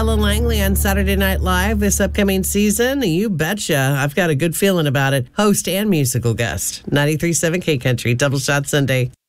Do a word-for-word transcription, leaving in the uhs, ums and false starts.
Alan Langley on Saturday Night Live this upcoming season. You betcha. I've got a good feeling about it. Host and musical guest. ninety-three point seven K Country, Double Shot Sunday.